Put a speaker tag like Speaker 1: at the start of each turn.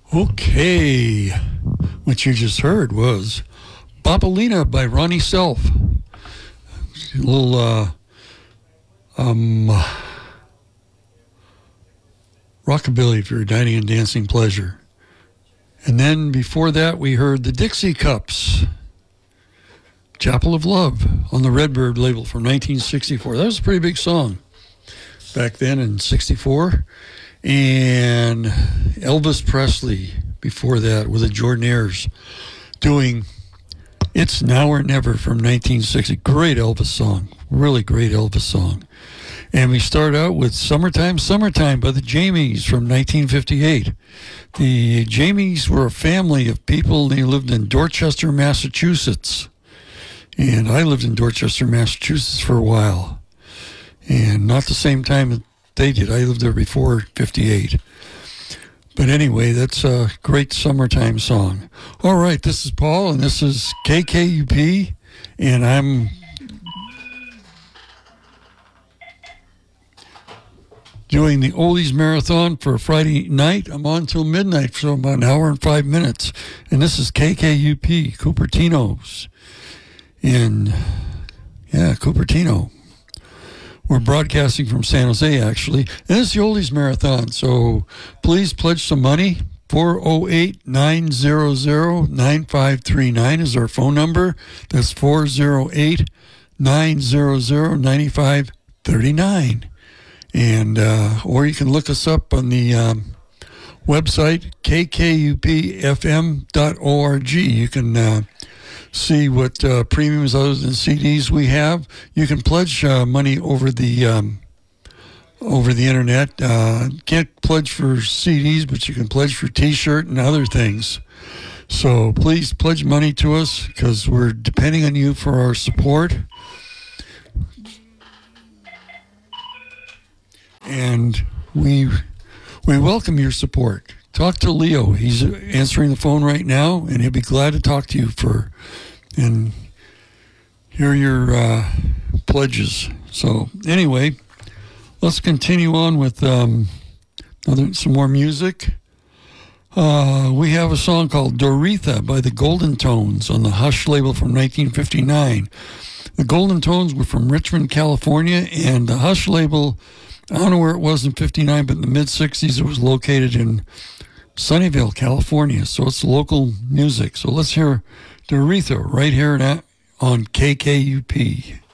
Speaker 1: Okay, what you just heard was Bopalina by Ronnie Self. A little rockabilly for your dining and dancing pleasure. And then before that, we heard the Dixie Cups, Chapel of Love, on the Redbird label from 1964. That was a pretty big song back then in 64. And Elvis Presley before that with the Jordanaires doing It's Now or Never from 1960. Great Elvis song. Really great Elvis song. And we start out with Summertime, Summertime by the Jamies from 1958. The Jamies were a family of people. They lived in Dorchester, Massachusetts. And I lived in Dorchester, Massachusetts for a while. And not the same time that they did. I lived there before 58. But anyway, that's a great summertime song. All right, this is Paul, and this is KKUP, and I'm doing the Oldies Marathon for Friday night. I'm on till midnight, so about an hour and 5 minutes. And this is KKUP, Cupertino's in, Cupertino. We're broadcasting from San Jose, actually. And it's the Oldies Marathon, so please pledge some money. 408-900-9539 is our phone number. That's 408-900-9539. And or you can look us up on the website, kkupfm.org. You can see what premiums other than CDs we have. You can pledge money over the internet. Can't pledge for CDs, but you can pledge for T-shirt and other things. So please pledge money to us because we're depending on you for our support. And we welcome your support. Talk to Leo. He's answering the phone right now, and he'll be glad to talk to you and hear your pledges. So anyway, let's continue on with some more music. We have a song called Doretha by the Golden Tones on the Hush label from 1959. The Golden Tones were from Richmond, California, and the Hush label, I don't know where it was in 59, but in the mid-60s it was located in Sunnyvale, California. So it's local music. So let's hear Doretha right here on KKUP.